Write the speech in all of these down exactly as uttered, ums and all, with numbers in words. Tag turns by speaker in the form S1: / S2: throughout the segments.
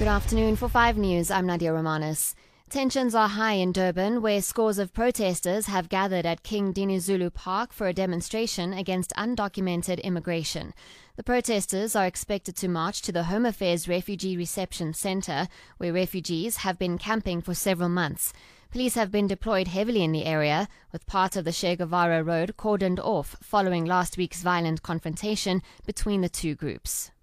S1: Good afternoon. For five News, I'm Nadia Romanis. Tensions are high in Durban, where scores of protesters have gathered at King Dinizulu Park for a demonstration against undocumented immigration. The protesters are expected to march to the Home Affairs Refugee Reception Centre, where refugees have been camping for several months. Police have been deployed heavily in the area, with part of the Che Guevara Road cordoned off following last week's violent confrontation between the two groups.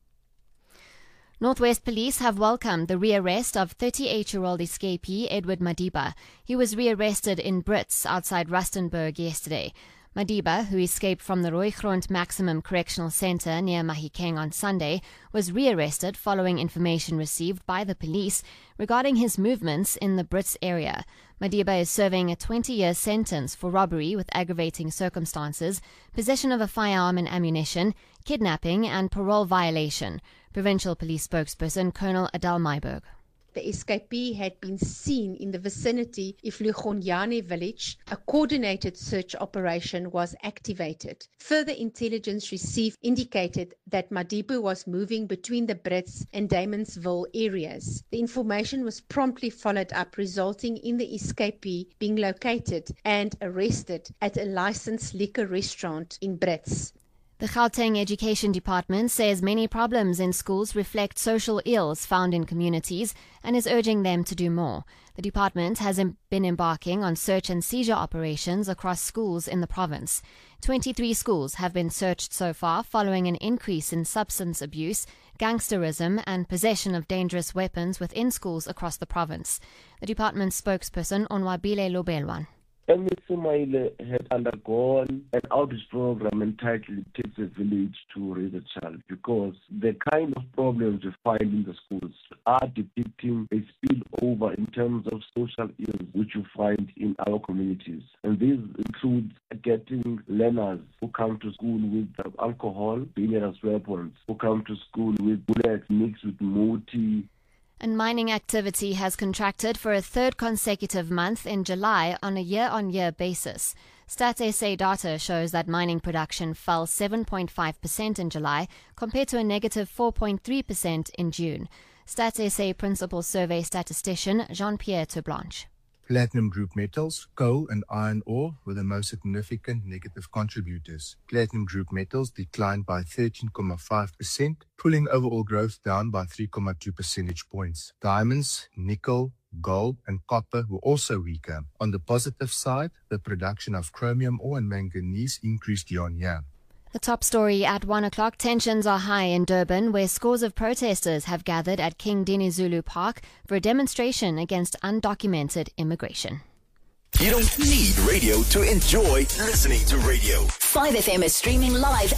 S1: Northwest Police have welcomed the rearrest of thirty-eight-year-old escapee Edward Madiba. He was rearrested in Brits outside Rustenburg yesterday. Madiba, who escaped from the Rooigrond Maximum Correctional Centre near Mahikeng on Sunday, was rearrested following information received by the police regarding his movements in the Brits area. Madiba is serving a twenty-year sentence for robbery with aggravating circumstances, possession of a firearm and ammunition, kidnapping and parole violation. Provincial Police spokesperson Colonel Adel Myburg.
S2: The escapee had been seen in the vicinity of Lugonyane village. A coordinated search operation was activated. Further intelligence received indicated that Madiba was moving between the Brits and Damonsville areas. The information was promptly followed up, resulting in the escapee being located and arrested at a licensed liquor restaurant in Brits.
S1: The Gauteng Education Department says many problems in schools reflect social ills found in communities and is urging them to do more. The department has been embarking on search and seizure operations across schools in the province. twenty-three schools have been searched so far following an increase in substance abuse, gangsterism and possession of dangerous weapons within schools across the province. The department's spokesperson, Onwabile Lobelwan.
S3: M S Sumaile had undergone an outreach program entitled Takes a Village to Raise a Child, because the kind of problems we find in the schools are depicting a spillover in terms of social ills which you find in our communities. And this includes getting learners who come to school with alcohol, dangerous weapons, who come to school with bullets mixed with moti.
S1: And mining activity has contracted for a third consecutive month in July on a year-on-year basis. Stats S A data shows that mining production fell seven point five percent in July compared to a negative four point three percent in June. Stats S A Principal Survey Statistician Jean-Pierre Terblanche.
S4: Platinum group metals, coal and iron ore were the most significant negative contributors. Platinum group metals declined by thirteen point five percent, pulling overall growth down by three point two percentage points. Diamonds, nickel, gold and copper were also weaker. On the positive side, the production of chromium ore and manganese increased year on year.
S1: The top story at one o'clock. Tensions are high in Durban, where scores of protesters have gathered at King Dinizulu Park for a demonstration against undocumented immigration.
S5: You don't need radio to enjoy listening to radio.
S6: five F M is streaming live